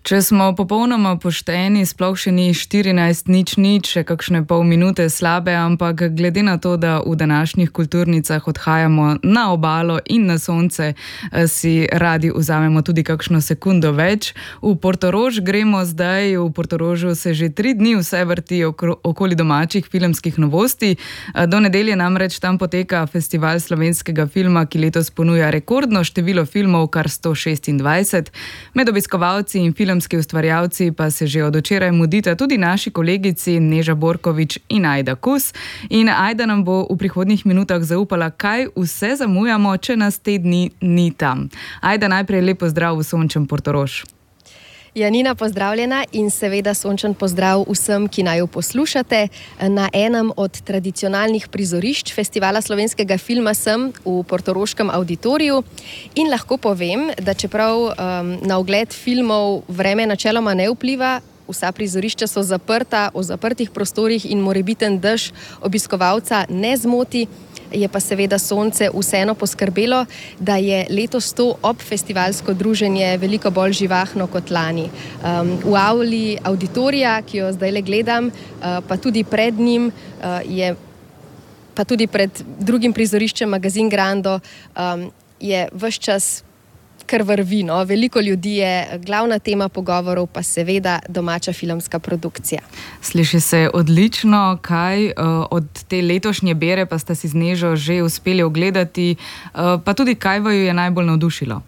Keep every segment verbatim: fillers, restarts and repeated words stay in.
Če smo popolnoma pošteni, sploh še ni štirinajst nič nič, še kakšne pol minute slabe, ampak glede na to, da v današnjih kulturnicah odhajamo na obalo in na sonce, si radi vzamemo tudi kakšno sekundo več. V Portorož gremo zdaj, v Portorožu se že tri dni vse vrti okoli domačih filmskih novosti. Do nedelje namreč tam poteka festival slovenskega filma, ki letos ponuja rekordno število filmov, kar sto šestindvajset. Med obiskovalci in filmski ustvarjalci pa se že od včeraj mudita tudi naši kolegici Neža Borkovič in Ajda Kus. In Ajda nam bo v prihodnjih minutah zaupala, kaj vse zamujamo, če nas te dni ni tam. Ajda, najprej lep pozdrav v sončen Portorož. Janina, pozdravljena in seveda sončen pozdrav vsem, ki naj jo poslušate. Na enem od tradicionalnih prizorišč Festivala slovenskega filma sem v portoroškem auditoriju in lahko povem, da čeprav um, na ogled filmov vreme načeloma ne vpliva, vsa prizorišča so zaprta, o zaprtih prostorih in morebiten dež obiskovalca ne zmoti, je pa seveda sonce vseeno poskrbelo, da je letos to ob festivalsko druženje veliko bolj živahno kot lani. Um, v avli auditorija, ki jo zdaj le gledam, uh, pa tudi pred njim uh, je, pa tudi pred drugim prizoriščem Magazin Grando, um, je ves čas kar vrvi, no? Veliko ljudi je, glavna tema pogovorov pa seveda domača filmska produkcija. Sliši se odlično, kaj uh, od te letošnje bere pa sta si z Nežo že uspeli ogledati, uh, pa tudi kaj vaju je najbolj navdušilo?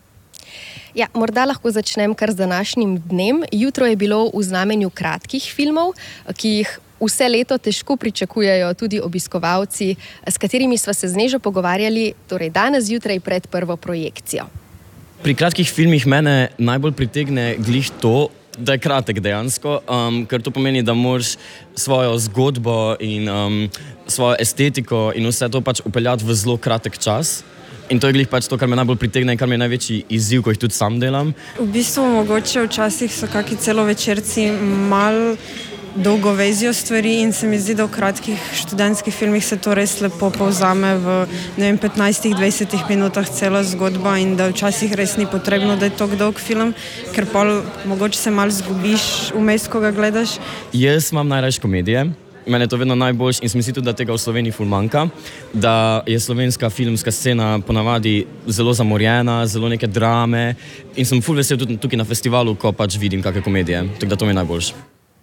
Ja, morda lahko začnem kar z današnjim dnem. Jutro je bilo v znamenju kratkih filmov, ki jih vse leto težko pričakujejo tudi obiskovalci, s katerimi sva se z Nežo pogovarjali, torej danes zjutraj pred prvo projekcijo. Pri kratkih filmih mene najbolj pritegne glih to, da je kratek dejansko, um, ker to pomeni, da moraš svojo zgodbo in um, svojo estetiko in vse to pač upeljati v zelo kratek čas. In to je glih pač to, kar me najbolj pritegne in kar mi je največji izziv, ko jih tudi sam delam. V bistvu mogoče včasih so kaki celovečerci malo dolgo vezijo stvari in se mi zdi, da v kratkih študentskih filmih se to res lepo povzame v ne vem, petnajstih do dvajsetih minutah cela zgodba in da včasih res ni potrebno, da je tako dolg film, ker pol mogoče se malo zgubiš vmes, ko ga gledaš. Jaz imam najrajši komedije. Mene je to vedno najboljš in se mi zdi tudi, da tega v Sloveniji ful manjka, da je slovenska filmska scena ponavadi zelo zamorjena, zelo neke drame in sem ful vesel tudi tukaj na festivalu, ko pač vidim kakšne komedije, tako da to mi je najboljš.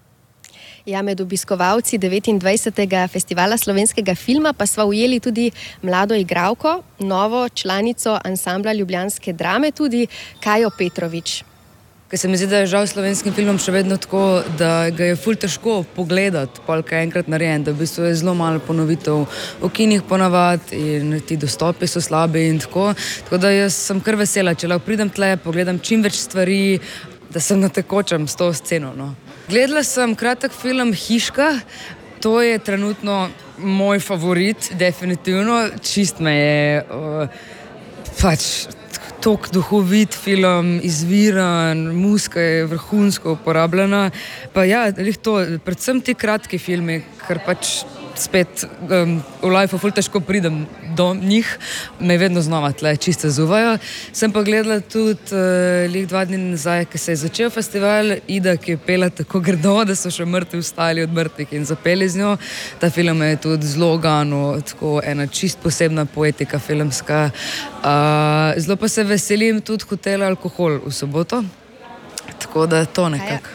Ja, med obiskovalci devetindvajsetega Festivala slovenskega filma pa sva ujeli tudi mlado igralko, novo članico ansambla ljubljanske drame, tudi Kajo Petrovič. Ker se mi zdi, da je žal slovenskim filmom še vedno tako, da ga je ful težko pogledati, polk je enkrat narejen, da v bistvu je zelo malo ponovitev v kinih ponavad in ti dostopi so slabi in tako. Tako da jaz sem kar vesela, če lahko pridem tle, pogledam čim več stvari, da sem na tekočem s to sceno, no. Gledala sem kratek film Hiška, to je trenutno moj favorit, definitivno. Čist me je uh, pač tok duhovit film, izviran, muzika je vrhunsko uporabljena. Pa ja, to, predvsem ti kratki filmi, ker pač spet um, v lifeu ful težko pridem do njih, me vedno znova tle čisto zuvajo. Sem pa gledala tudi uh, lih dva dni nazaj, ko se je začel festival, Ida, ki je pela tako grdo, da so še mrtvi vstali od mrtvih in zapeli z njo. Ta film je tudi zelo gano, tako ena čist posebna poetika filmska. Uh, zelo pa se veselim tudi Hotela Alkohol v soboto, tako da to nekako.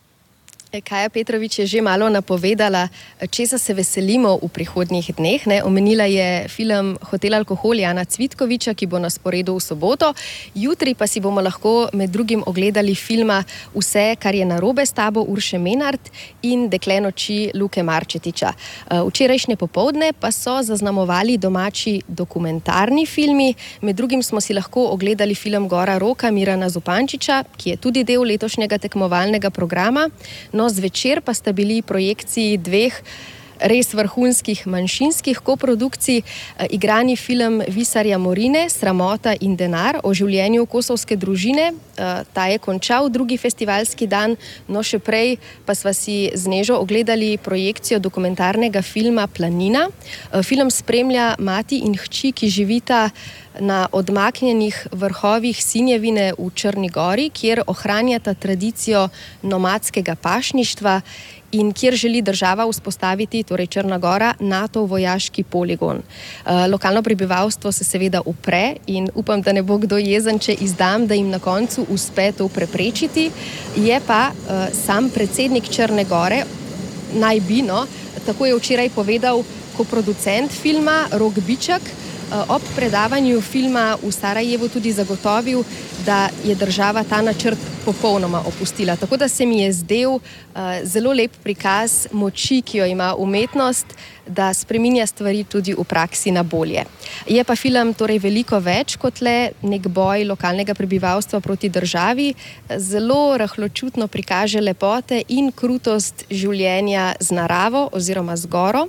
Kaja Petrovič je že malo napovedala, česa se veselimo v prihodnjih dneh. Ne? Omenila je film Hotel Alkohol Jana Cvitkoviča, ki bo na sporedu v soboto. Jutri pa si bomo lahko med drugim ogledali filma Vse, kar je narobe s tabo Urše Menart in Dekle noči Luke Marčetiča. Včerajšnje popoldne pa so zaznamovali domači dokumentarni filmi. Med drugim smo si lahko ogledali film Gora Roka Mirana Zupančiča, ki je tudi del letošnjega tekmovalnega programa. No, zvečer pa sta bili projekciji dveh res vrhunskih manjšinskih koprodukcij, igrani film Visarja Morine, Sramota in denar o življenju kosovske družine ta je končal drugi festivalski dan, no še prej pa sva si z Nežo ogledali projekcijo dokumentarnega filma Planina. Film spremlja mati in hči, ki živita na odmaknjenih vrhovih Sinjevine v Črni gori, kjer ohranjata tradicijo nomadskega pašništva in kjer želi država vzpostaviti, torej Črna gora, NATO vojaški poligon. Uh, lokalno prebivalstvo se seveda upre in upam, da ne bo kdo jezen, če izdam, da jim na koncu uspe to preprečiti. Je pa uh, sam predsednik Črne gore, naj bi, no, tako je včeraj povedal koproducent filma Rok Biček, ob predavanju filma v Sarajevu tudi zagotovil, da je država ta načrt popolnoma opustila. Tako da se mi je zdel uh, zelo lep prikaz moči, ki jo ima umetnost, da spreminja stvari tudi v praksi na bolje. Je pa film torej veliko več kot le nek boj lokalnega prebivalstva proti državi, zelo rahločutno prikaže lepote in krutost življenja z naravo oziroma z goro.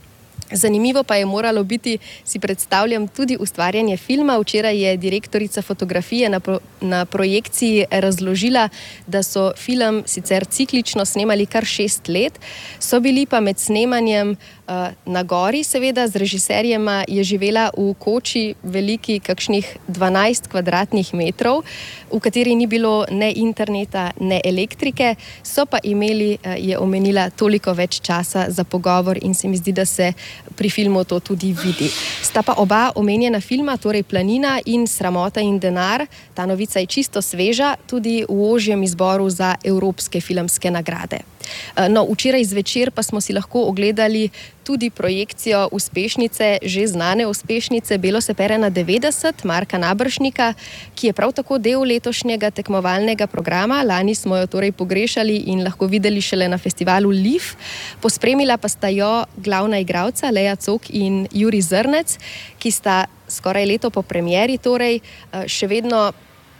Zanimivo pa je moralo biti, si predstavljam, tudi ustvarjanje filma. Včeraj je direktorica fotografije na, pro, na projekciji razložila, da so film sicer ciklično snemali kar šest let, so bili pa med snemanjem uh, na gori, seveda, z režiserjema je živela v koči veliki kakšnih dvanajst kvadratnih metrov, v kateri ni bilo ne interneta, ne elektrike, so pa imeli, uh, je omenila, toliko več časa za pogovor in se mi zdi, da se pri filmu to tudi vidi. Sta pa oba omenjena filma, torej Planina in Sramota in denar. Ta novica je čisto sveža, tudi v ožjem izboru za evropske filmske nagrade. No, včeraj zvečer pa smo si lahko ogledali tudi projekcijo uspešnice, že znane uspešnice Belo se pere na devetdeset, Marka Naberšnika, ki je prav tako del letošnjega tekmovalnega programa. Lani smo jo torej pogrešali in lahko videli šele na festivalu Lif. Pospremila pa sta jo glavna igralca Lea Cok in Jurij Zrnec, ki sta skoraj leto po premieri torej še vedno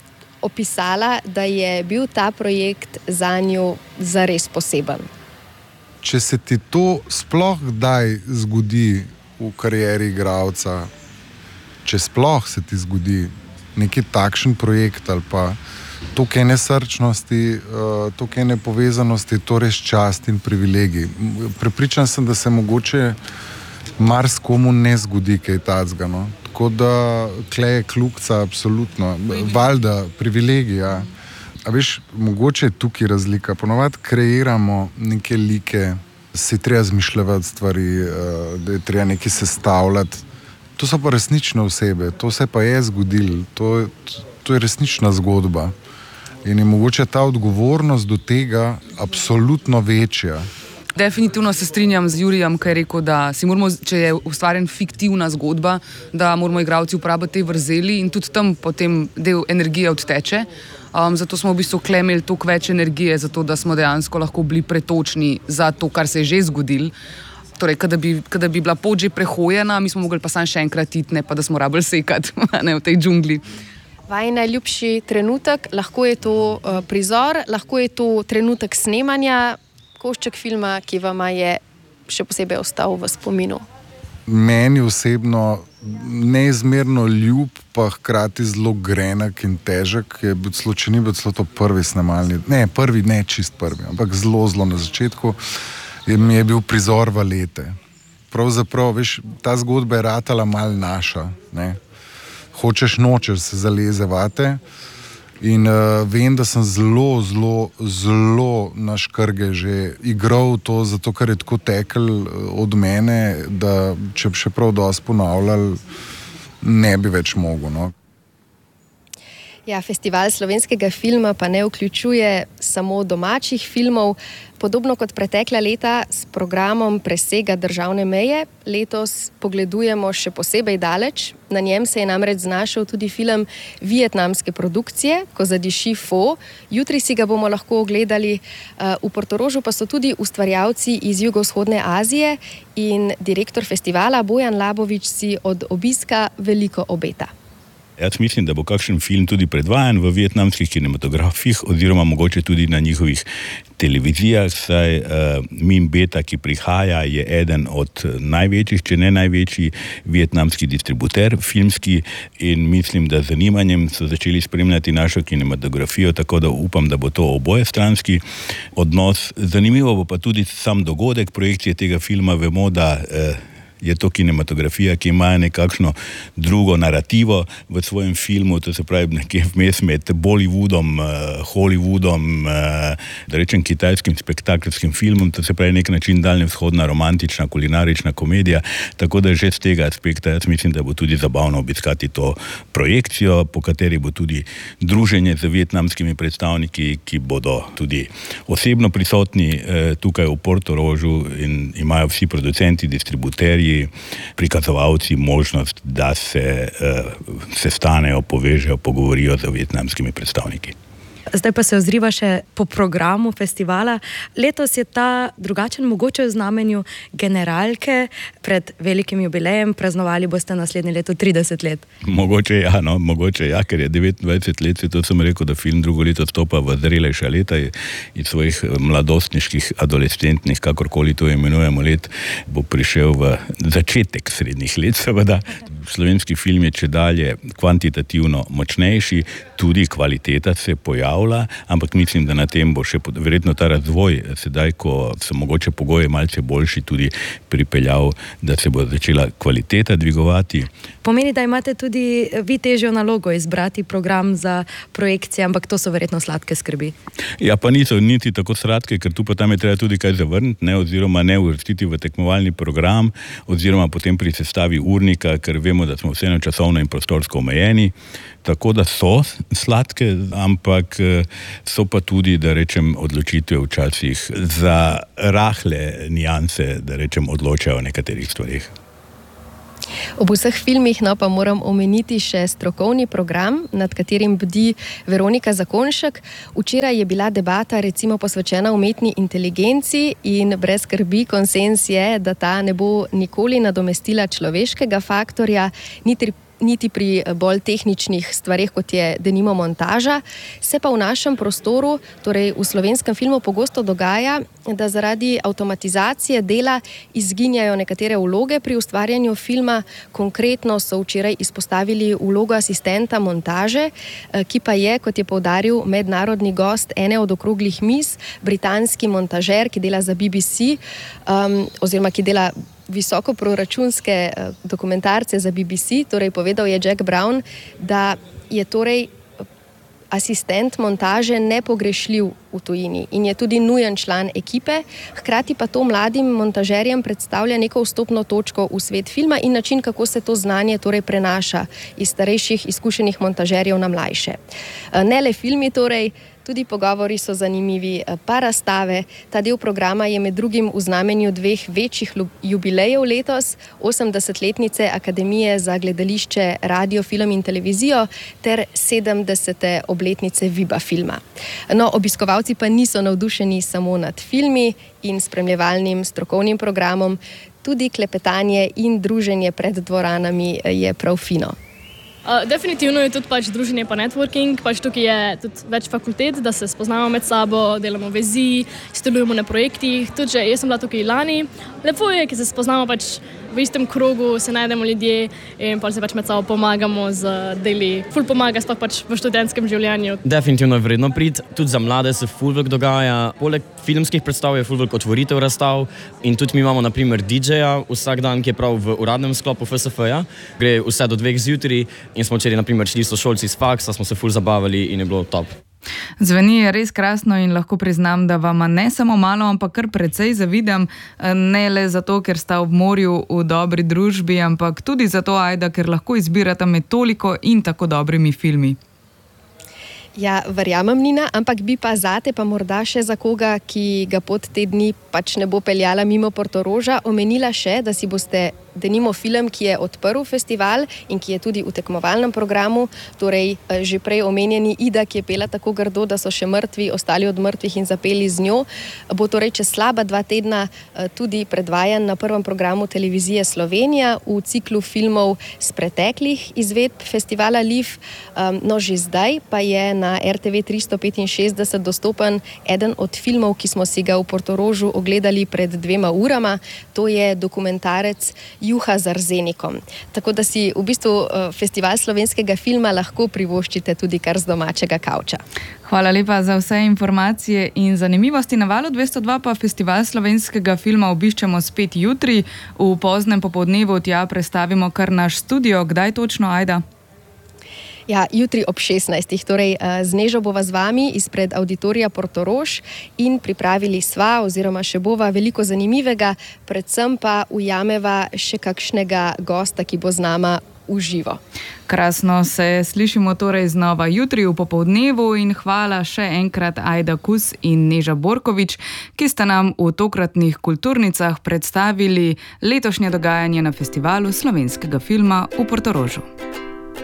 opisala, da je bil ta projekt zanju zares poseben. Če se ti to sploh kdaj zgodi v karieri igralca, če sploh se ti zgodi neki takšen projekt ali pa toliko ene srčnosti, toliko ene povezanosti, to res čast in privilegij. Prepričan sem, da se mogoče marsikomu ne zgodi kaj tacga, no. Tako da tle je kljukca absolutno, valjda privilegija. A veš, mogoče je tukaj razlika. Ponovadi kreiramo neke like, se je treba zmišljati stvari, da je treba nekaj sestavljati. To so pa resnične osebe, to se pa je zgodilo, to, to je resnična zgodba. In je mogoče ta odgovornost do tega absolutno večja. Definitivno se strinjam z Jurijem, ki je rekel, da si moramo, če je ustvarjen fiktivna zgodba, da moramo igralci uporabiti te vrzeli in tudi tam potem del energije odteče. Um, zato smo v bistvu klemeli toliko več energije, zato da smo dejansko lahko bili pretočni za to, kar se je že zgodilo. Torej, kada bi, kada bi bila pot že prehojena, mi smo mogli pa sam še enkrat iti, ne pa da smo rabili sekati ne, v tej džungli. Vaj najljubši trenutek, lahko je to uh, prizor, lahko je to trenutek snemanja, košček filma, ki vama je še posebej ostal v spominu? Meni osebno neizmerno ljub, pa hkrati zelo grenak in težek je bil celo, če ni bil celo to prvi snemalni, ne, prvi, ne čist prvi, ampak zelo, zelo na začetku je, mi je bil prizor Valete. Pravzaprav, veš, ta zgodba je ratala mal naša, ne. Hočeš, nočeš se zaleze vate. In uh, vem, da sem zelo, zelo, zelo na škrge že igral to, zato ker je tako tekel od mene, da če bi še prav dosti ponavljal, ne bi več mogel, no. Ja, festival slovenskega filma pa ne vključuje samo domačih filmov. Podobno kot pretekla leta s programom presega državne meje, letos pogledujemo še posebej daleč. Na njem se je namreč znašel tudi film vietnamske produkcije, Ko zadiši Fo. Jutri si ga bomo lahko ogledali. V Portorožu pa so tudi ustvarjalci iz jugovzhodne Azije in direktor festivala Bojan Labovič si od obiska veliko obeta. Jaz mislim, da bo kakšen film tudi predvajan v vietnamskih kinematografih oziroma mogoče tudi na njihovih televizijah, saj uh, Mim Beta, ki prihaja, je eden od največjih, če ne največji vietnamski distributer filmski in mislim, da z zanimanjem so začeli spremljati našo kinematografijo, tako da upam, da bo to obojestranski odnos. Zanimivo bo pa tudi sam dogodek projekcije tega filma. Vemo, da uh, je to kinematografija, ki ima nekakšno drugo narativo v svojem filmu, to se pravi nekje vmes med Bollywoodom, uh, Hollywoodom, uh, da rečem kitajskim spektakljskim filmom, to se pravi nek način daljnovzhodna, romantična, kulinarična komedija, tako da že z tega aspekta jaz mislim, da bo tudi zabavno obiskati to projekcijo, po kateri bo tudi druženje z vietnamskimi predstavniki, ki bodo tudi osebno prisotni uh, tukaj v Portorožu in imajo vsi producenti, distributerji, prikazovalci možnost, da se uh, sestanejo, povežejo, pogovorijo z vietnamskimi predstavniki. Zdaj pa se ozriva še po programu festivala. Letos je ta drugačen, mogoče v znamenju generalke. Pred velikim jubilejem praznovali boste naslednje leto trideset let. Mogoče ja, no, mogoče ja, ker je devetindvajset let, to sem rekel, da film drugo leto stopa v zrelejša leta in svojih mladostniških, adolescentnih, kakorkoli to imenujemo let, bo prišel v začetek srednjih let, seveda. Slovenski film je čedalje kvantitativno močnejši, tudi kvaliteta se pojavlja, ampak mislim, da na tem bo še verjetno ta razvoj, sedaj, ko so mogoče pogoje malce boljši, tudi pripeljal, da se bo začela kvaliteta dvigovati. Pomeni, da imate tudi vi težjo nalogo izbrati program za projekcije, ampak to so verjetno sladke skrbi. Ja, pa niso niti tako sladke, ker tu pa tam je treba tudi kaj zavrniti, ne, oziroma ne uvrstiti v tekmovalni program, oziroma potem pri sestavi urnika, ker vemo, da smo vseeno časovno in prostorsko omejeni. Tako da so sladke, ampak so pa tudi, da rečem, odločitve včasih za rahle nianse, da rečem, odločajo o nekaterih stvarih. Ob vseh filmih no, pa moram omeniti še strokovni program, nad katerim bdi Veronika Zakonšek. Včeraj je bila debata recimo posvečena umetni inteligenci in brez skrbi konsenz je, da ta ne bo nikoli nadomestila človeškega faktorja, niti niti pri bolj tehničnih stvareh, kot je denimo montaža. Se pa v našem prostoru, torej v slovenskem filmu, pogosto dogaja, da zaradi avtomatizacije dela izginjajo nekatere vloge pri ustvarjanju filma. Konkretno so včeraj izpostavili vlogo asistenta montaže, ki pa je, kot je poudaril mednarodni gost ene od okroglih miz, britanski montažer, ki dela za B B C, um, oziroma ki dela visokoproračunske dokumentarce za B B C, torej povedal je Jack Brown, da je torej asistent montaže nepogrešljiv v tujini in je tudi nujen član ekipe, hkrati pa to mladim montažerjem predstavlja neko vstopno točko v svet filma in način, kako se to znanje torej prenaša iz starejših izkušenih montažerjev na mlajše. Ne le filmi torej, tudi pogovori so zanimivi, pa razstave. Ta del programa je med drugim v znamenju dveh večjih jubilejev letos, osemdesetletnice Akademije za gledališče, radio, film in televizijo ter sedemdesete obletnice Viba filma. No, obiskovalci pa niso navdušeni samo nad filmi in spremljevalnim strokovnim programom, tudi klepetanje in druženje pred dvoranami je prav fino. Uh, definitivno je tudi pač druženje pa networking, pač tukaj je tudi več fakultet, da se spoznamo med sabo, delamo vezi, sodelujemo na projektih, tudi že jaz sem bila tukaj lani. Lepo je, ki se spoznamo pač v istem krogu, se najdemo ljudje in pa se pač med sabo pomagamo z deli. Ful pomaga sploh pač v študentskem življenju. Definitivno je vredno priti, tudi za mlade se ful veliko dogaja. Poleg filmskih predstav je ful veliko otvoritev razstav in tudi mi imamo na primer D J-ja vsak dan, ki je prav v uradnem sklopu F S F-ja. Gre vse do dveh zjutraj in smo včeraj na primer šli sošolci iz faksa, smo se ful zabavali in je bilo top. Zveni res krasno in lahko priznam, da vama ne samo malo, ampak kar precej zavidam, ne le zato, ker sta ob morju v dobri družbi, ampak tudi zato, ajda, ker lahko izbirata med toliko in tako dobrimi filmi. Ja, verjamem, Nina, ampak bi pa zate, pa morda še za koga, ki ga pot te dni pač ne bo peljala mimo Portoroža, omenila še, da si boste denimo film, ki je odprl festival in ki je tudi v tekmovalnem programu, torej že prej omenjeni Ida, ki je pela tako grdo, da so še mrtvi ostali od mrtvih in zapeli z njo, bo torej čez slaba dva tedna tudi predvajan na prvem programu televizije Slovenija v ciklu filmov z preteklih izvedb festivala Liv. No, že zdaj pa je na er te ve tristo petinšestdeset dostopen eden od filmov, ki smo si ga v Portorožu ogledali pred dvema urama. To je dokumentarec Juha z arzenikom. Tako da si v bistvu festival slovenskega filma lahko privoščite tudi kar z domačega kavča. Hvala lepa za vse informacije in zanimivosti. Na Valu dvesto dva pa festival slovenskega filma obiščemo spet jutri. V poznem popoldnevu tja prestavimo kar naš studio. Kdaj točno, Ajda? Ja, jutri ob šestnajstih, torej z Nežo bova z vami izpred auditorija Portorož in pripravili sva oziroma še bova veliko zanimivega, predvsem pa ujameva še kakšnega gosta, ki bo z nama v živo. Krasno, se slišimo torej znova jutri v popoldnevu in hvala še enkrat Ajda Kus in Neža Borkovič, ki sta nam v tokratnih kulturnicah predstavili letošnje dogajanje na festivalu slovenskega filma v Portorožu.